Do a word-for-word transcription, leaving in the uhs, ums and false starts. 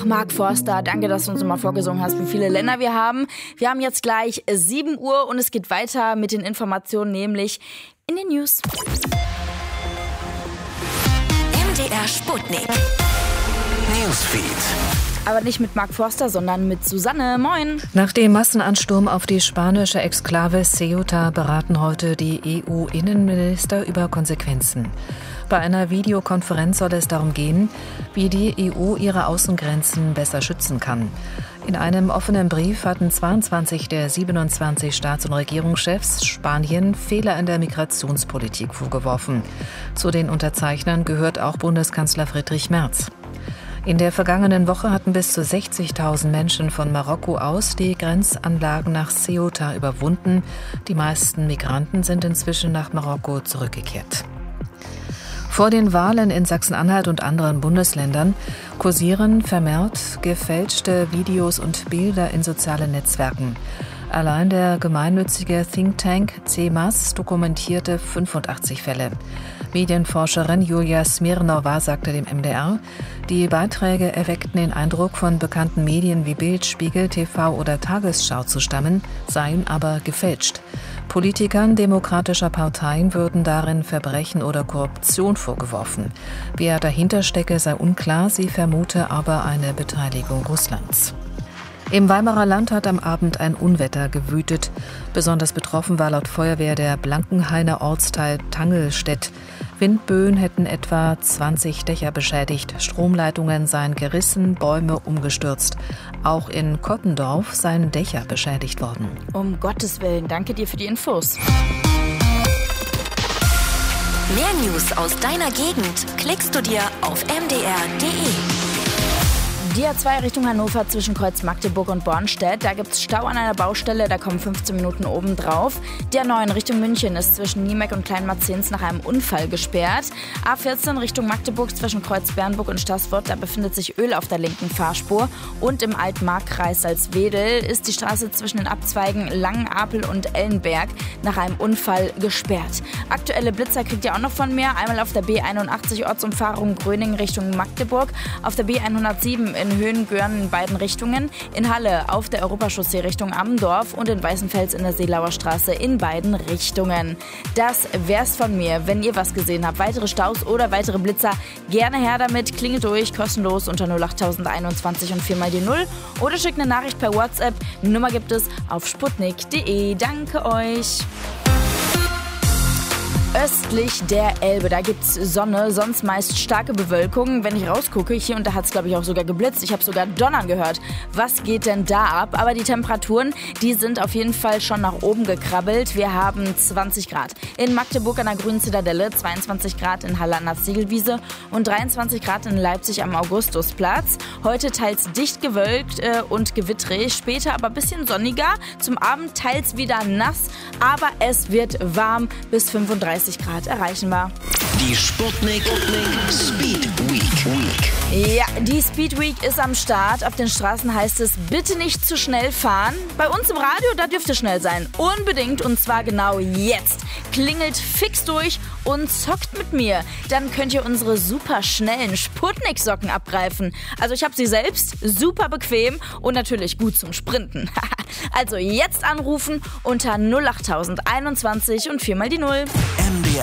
Ach, Mark Forster, danke, dass du uns immer vorgesungen hast, wie viele Länder wir haben. Wir haben jetzt gleich sieben Uhr und es geht weiter mit den Informationen, nämlich in den News. M D R Sputnik. Newsfeed. Aber nicht mit Mark Forster, sondern mit Susanne. Moin. Nach dem Massenansturm auf die spanische Exklave Ceuta beraten heute die E U-Innenminister über Konsequenzen. Bei einer Videokonferenz soll es darum gehen, wie die E U ihre Außengrenzen besser schützen kann. In einem offenen Brief hatten zweiundzwanzig der siebenundzwanzig Staats- und Regierungschefs Spanien Fehler in der Migrationspolitik vorgeworfen. Zu den Unterzeichnern gehört auch Bundeskanzler Friedrich Merz. In der vergangenen Woche hatten bis zu sechzigtausend Menschen von Marokko aus die Grenzanlagen nach Ceuta überwunden. Die meisten Migranten sind inzwischen nach Marokko zurückgekehrt. Vor den Wahlen in Sachsen-Anhalt und anderen Bundesländern kursieren vermehrt gefälschte Videos und Bilder in sozialen Netzwerken. Allein der gemeinnützige Think Tank C M A S dokumentierte fünfundachtzig Fälle. Medienforscherin Julia Smirnova sagte dem M D R, die Beiträge erweckten den Eindruck, von bekannten Medien wie Bild, Spiegel, T V oder Tagesschau zu stammen, seien aber gefälscht. Politikern demokratischer Parteien würden darin Verbrechen oder Korruption vorgeworfen. Wer dahinter stecke, sei unklar, sie vermute aber eine Beteiligung Russlands. Im Weimarer Land hat am Abend ein Unwetter gewütet. Besonders betroffen war laut Feuerwehr der Blankenhainer Ortsteil Tangelstedt. Windböen hätten etwa zwanzig Dächer beschädigt, Stromleitungen seien gerissen, Bäume umgestürzt. Auch in Kottendorf seien Dächer beschädigt worden. Um Gottes Willen, danke dir für die Infos. Mehr News aus deiner Gegend klickst du dir auf m d r punkt d e. Die A zwei Richtung Hannover zwischen Kreuz Magdeburg und Bornstedt. Da gibt es Stau an einer Baustelle, da kommen fünfzehn Minuten oben drauf. Die A neun Richtung München ist zwischen Niemeck und Kleinmarzens nach einem Unfall gesperrt. A vierzehn Richtung Magdeburg zwischen Kreuz Bernburg und Staßfurt, da befindet sich Öl auf der linken Fahrspur. Und im Altmarkkreis Salzwedel ist die Straße zwischen den Abzweigen Langenapel und Ellenberg nach einem Unfall gesperrt. Aktuelle Blitzer kriegt ihr auch noch von mir. Einmal auf der B einundachtzig Ortsumfahrung Gröning Richtung Magdeburg, auf der B hundertsieben in Höhen-Görn in beiden Richtungen, in Halle auf der Europachaussee Richtung Ammendorf und in Weißenfels in der Seelauer Straße in beiden Richtungen. Das wär's von mir. Wenn ihr was gesehen habt, weitere Staus oder weitere Blitzer, gerne her damit. Klingelt durch, kostenlos unter null acht einundzwanzig und vier mal die null oder schickt eine Nachricht per WhatsApp. Die Nummer gibt es auf sputnik punkt d e. Danke euch. Östlich der Elbe, da gibt's Sonne, sonst meist starke Bewölkung. Wenn ich rausgucke, hier und da hat's glaube ich auch sogar geblitzt. Ich habe sogar Donnern gehört. Was geht denn da ab? Aber die Temperaturen, die sind auf jeden Fall schon nach oben gekrabbelt. Wir haben zwanzig Grad in Magdeburg an der Grünen Zitadelle, zweiundzwanzig Grad in Halle an der Ziegelwiese und dreiundzwanzig Grad in Leipzig am Augustusplatz. Heute teils dicht gewölkt äh, und gewittrig, später aber ein bisschen sonniger. Zum Abend teils wieder nass, aber es wird warm bis fünfunddreißig Grad erreichen wir. Die Sputnik Speed Week. Week. Ja, die Speed Week ist am Start. Auf den Straßen heißt es, bitte nicht zu schnell fahren. Bei uns im Radio, da dürft ihr schnell sein. Unbedingt und zwar genau jetzt. Klingelt fix durch und zockt mit mir. Dann könnt ihr unsere super schnellen Sputnik-Socken abgreifen. Also ich habe sie selbst, super bequem und natürlich gut zum Sprinten. Also jetzt anrufen unter null acht einundzwanzig und vier mal die null. M D